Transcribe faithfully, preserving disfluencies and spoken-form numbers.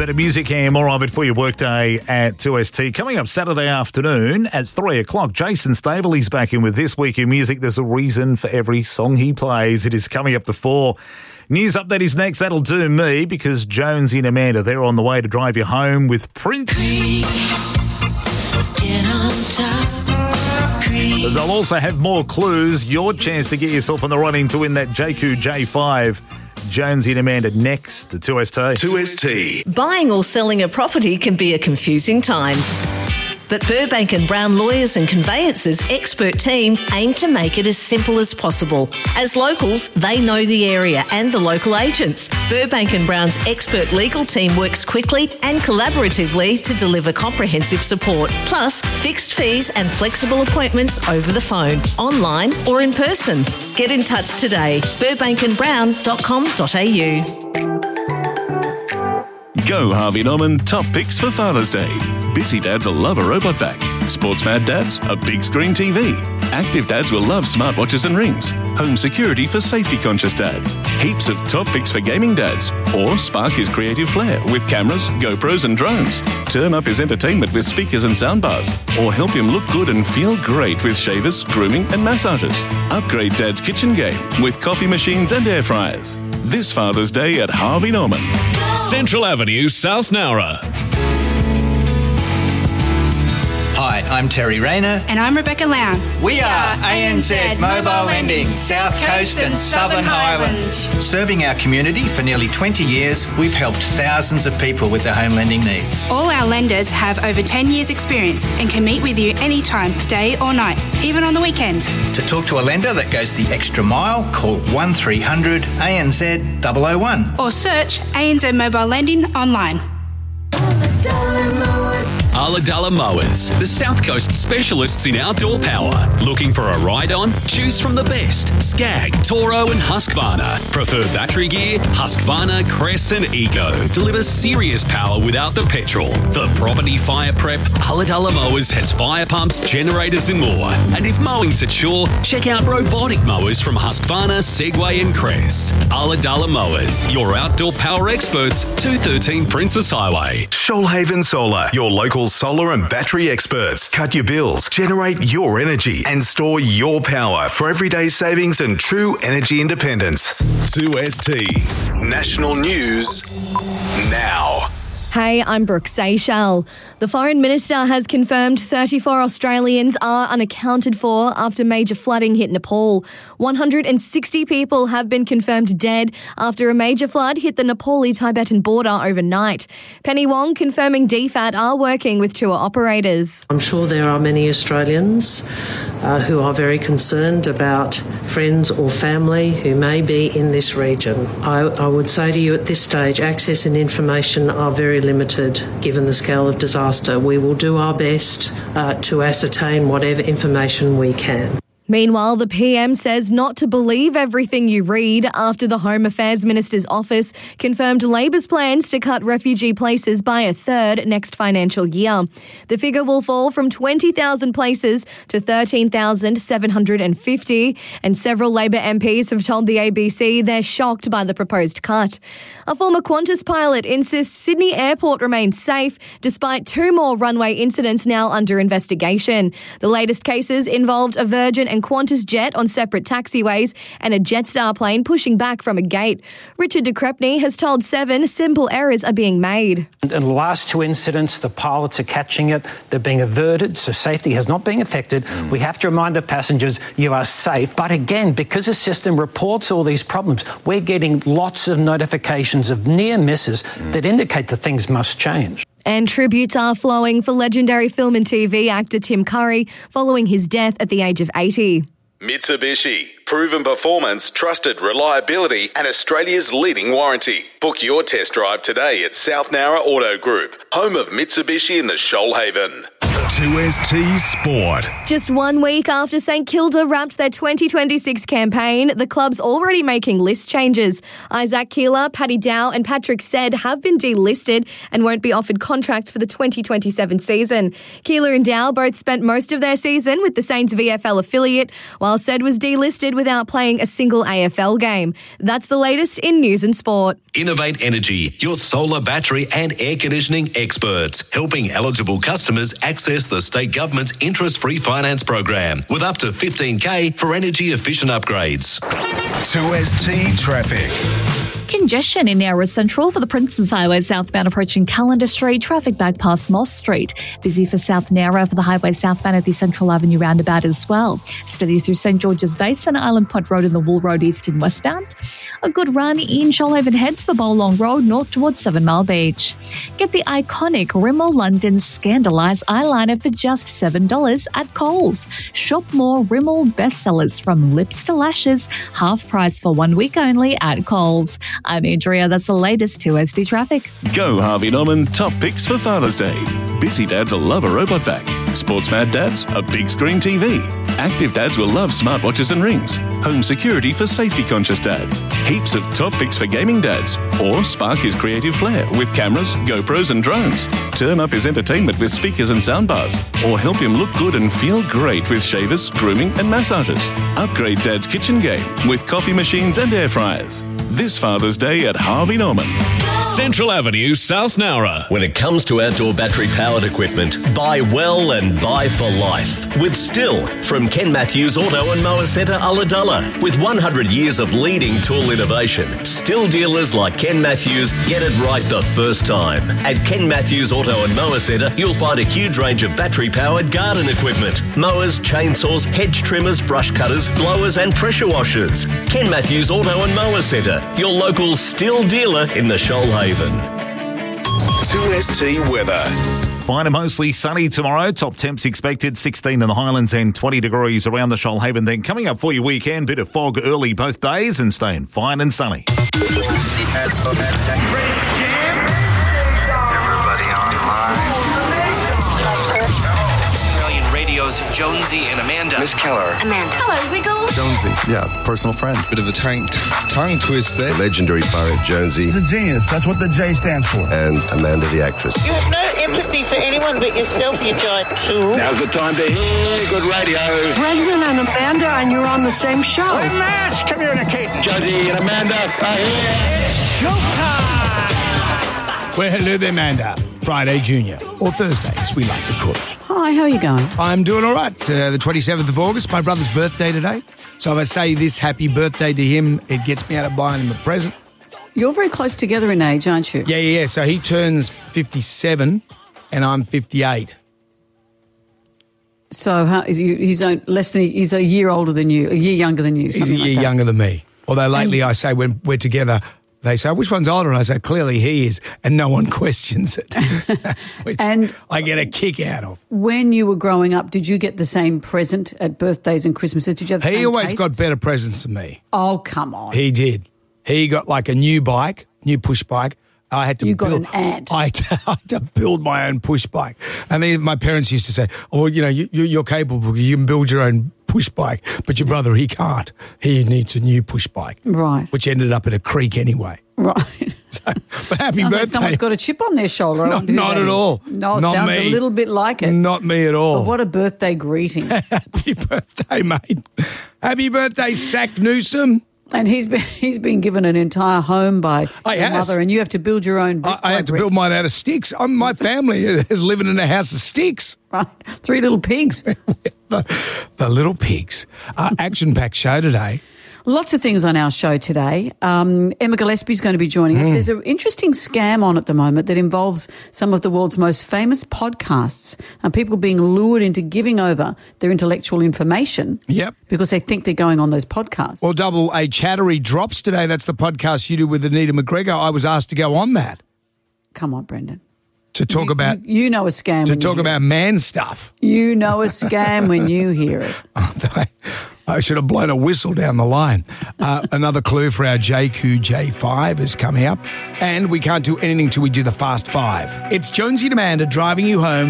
bit of music here, more of it for your workday at two S T. Coming up Saturday afternoon at three o'clock, Jason Stable, he's back in with This Week in Music. There's a reason for every song he plays. It is coming up to four. News update is next. That'll do me because Jonesy and Amanda, they're on the way to drive you home with Prince. Get on top. They'll also have more clues. Your chance to get yourself on the running to win that J Q J five. Jonesy and Amanda next to two S T. two S T. Buying or selling a property can be a confusing time. But Burbank and Brown Lawyers and Conveyancers expert team aim to make it as simple as possible. As locals, they know the area and the local agents. Burbank and Brown's expert legal team works quickly and collaboratively to deliver comprehensive support, plus fixed fees and flexible appointments over the phone, online or in person. Get in touch today. burbank and brown dot com dot a u. Go Harvey Norman top picks for Father's Day. Busy dads will love a robot vac. Sports mad dads, a big screen T V. Active dads will love smartwatches and rings. Home security for safety conscious dads. Heaps of top picks for gaming dads. Or spark his creative flair with cameras, GoPros and drones. Turn up his entertainment with speakers and soundbars. Or help him look good and feel great with shavers, grooming and massages. Upgrade dad's kitchen game with coffee machines and air fryers. This Father's Day at Harvey Norman. Central Avenue, South Nowra. Hi, I'm Terry Rayner. And I'm Rebecca Lown. We are A N Z Mobile Lending, South Coast and Southern Highlands. Serving our community for nearly twenty years, we've helped thousands of people with their home lending needs. All our lenders have over ten years experience and can meet with you anytime, day or night, even on the weekend. To talk to a lender that goes the extra mile, call one three hundred A N Z double oh one. Or search A N Z Mobile Lending online. Ulladulla Mowers, the South Coast specialists in outdoor power. Looking for a ride-on? Choose from the best. Skag, Toro and Husqvarna. Prefer battery gear? Husqvarna, Cress and Ego. Deliver serious power without the petrol. For property fire prep, Ulladulla Mowers has fire pumps, generators and more. And if mowing's a chore, check out robotic mowers from Husqvarna, Segway and Cress. Ulladulla Mowers, your outdoor power experts, two thirteen Princess Highway. Shoalhaven Solar, your local solar and battery experts. Cut your bills, generate your energy, and store your power for everyday savings and true energy independence. two S T. National News now. Hey, I'm Brooke Seychelles. The Foreign Minister has confirmed thirty-four Australians are unaccounted for after major flooding hit Nepal. one hundred sixty people have been confirmed dead after a major flood hit the Nepali-Tibetan border overnight. Penny Wong confirming D FAT are working with tour operators. I'm sure there are many Australians uh, who are very concerned about friends or family who may be in this region. I, I would say to you at this stage, access and information are very limited given the scale of disaster. We will do our best uh, to ascertain whatever information we can. Meanwhile, the P M says not to believe everything you read after the Home Affairs Minister's office confirmed Labor's plans to cut refugee places by a third next financial year. The figure will fall from twenty thousand places to thirteen thousand seven hundred fifty, and several Labor M Ps have told the A B C they're shocked by the proposed cut. A former Qantas pilot insists Sydney Airport remains safe despite two more runway incidents now under investigation. The latest cases involved a Virgin and Qantas jet on separate taxiways and a Jetstar plane pushing back from a gate. Richard de Crepney has told Seven simple errors are being made. In the last two incidents, the pilots are catching it. They're being averted, so safety has not been affected. Mm. We have to remind the passengers you are safe. But again, because the system reports all these problems, we're getting lots of notifications of near misses mm. that indicate that things must change. And tributes are flowing for legendary film and T V actor Tim Curry following his death at the age of eighty. Mitsubishi. Proven performance, trusted reliability and Australia's leading warranty. Book your test drive today at South Nowra Auto Group, home of Mitsubishi in the Shoalhaven. two S T Sport. Just one week after St Kilda wrapped their twenty twenty-six campaign, the club's already making list changes. Isaac Keeler, Paddy Dow and Patrick Said have been delisted and won't be offered contracts for the twenty twenty-seven season. Keeler and Dow both spent most of their season with the Saints V F L affiliate, while Said was delisted without playing a single A F L game. That's the latest in news and sport. Innovate Energy, your solar, battery and air conditioning experts, helping eligible customers access the state government's interest-free finance program with up to fifteen K for energy-efficient upgrades. two S T Traffic. Congestion in Narrow Central for the Princes Highway southbound approaching Callender Street, traffic back past Moss Street. Busy for South Narrow for the highway southbound at the Central Avenue roundabout as well. Steady through St George's Basin, Island Point Road and the Wool Road east and westbound. A good run in Shoalhaven heads for Bowlong Road north towards Seven Mile Beach. Get the iconic Rimmel London Scandalise eyeliner for just seven dollars at Coles. Shop more Rimmel bestsellers from lips to lashes, half price for one week only at Coles. I'm Andrea, that's the latest two S D traffic. Go Harvey Norman top picks for Father's Day. Busy dads will love a robot vac. Sports mad dads, a big screen T V. Active dads will love smartwatches and rings. Home security for safety conscious dads. Heaps of top picks for gaming dads. Or spark his creative flair with cameras, GoPros and drones. Turn up his entertainment with speakers and soundbars. Or help him look good and feel great with shavers, grooming and massages. Upgrade dad's kitchen game with coffee machines and air fryers. This Father's Day at Harvey Norman. Central Avenue, South Nowra. When it comes to outdoor battery-powered equipment, buy well and buy for life. With Still from Ken Matthews Auto and Mower Centre, Ulladulla. With one hundred years of leading tool innovation, Still dealers like Ken Matthews get it right the first time. At Ken Matthews Auto and Mower Centre, you'll find a huge range of battery-powered garden equipment. Mowers, chainsaws, hedge trimmers, brush cutters, blowers and pressure washers. Ken Matthews Auto and Mower Centre, your local Still dealer in the Shoalhaven. two S T weather. Fine and mostly sunny tomorrow. Top temps expected, sixteen in the Highlands and twenty degrees around the Shoalhaven. Then coming up for your weekend, bit of fog early both days and staying fine and sunny. Jonesy and Amanda. Miss Keller. Amanda. Hello, Wiggles. Jonesy. Yeah, personal friend. Bit of a tongue, tongue twist there. Legendary poet Jonesy. He's a genius. That's what the J stands for. And Amanda the actress. You have no empathy for anyone but yourself, you giant tool. Now's the time to hear good radio. Brendan and Amanda, and you're on the same show. Hey, Mash, come here in a cape. Jonesy and Amanda are here. It's showtime. Well, hello there, Amanda. Friday Junior, or Thursday, as we like to call it. Hi, how are you going? I'm doing all right. Uh, the twenty-seventh of August, my brother's birthday today. So if I say this happy birthday to him, it gets me out of buying him a present. You're very close together in age, aren't you? Yeah, yeah, yeah. So he turns fifty-seven and I'm fifty-eight. So how, is he, he's a, less than he's a year older than you, a year younger than you. He's a something year like that. younger than me. Although lately I say when we're together, they say, which one's older? And I say, clearly he is. And no one questions it, which and I get a kick out of. When you were growing up, did you get the same present at birthdays and Christmases? Did you have the He same always tastes? got better presents than me. Oh, come on. He did. He got like a new bike, new push bike. I had to You build, got an ant. I had, to, I had to build my own push bike. And then my parents used to say, oh, you know, you, you're capable. You can build your own push bike. But your brother, he can't. He needs a new push bike. Right. Which ended up at a creek anyway. Right. So, but happy sounds birthday. like someone's got a chip on their shoulder. I No, wonder who not that at is. all. No, it Not sounds me. a little bit like it. Not me at all. But what a birthday greeting. Happy birthday, mate. Happy birthday, Sack Newsom. And he's been he's been given an entire home by I your has. mother, and you have to build your own brick I, I had by to brick. build mine out of sticks. I'm, my family is living in a house of sticks. Right. Three little pigs. the, the little pigs. Uh, action-packed show today. Lots of things on our show today. Um, Emma Gillespie is going to be joining us. Mm. There's an interesting scam on at the moment that involves some of the world's most famous podcasts and people being lured into giving over their intellectual information Yep. because they think they're going on those podcasts. Well, Double A Chattery drops today. That's the podcast you do with Anita McGregor. I was asked to go on that Come on, Brendan. to talk You- about You, you know a scam to when you talk hear about man stuff. it. You know a scam when you hear it. I should have blown a whistle down the line. Uh, another clue for our J Q J five is coming up. And we can't do anything till we do the Fast Five. It's Jonesy and Amanda driving you home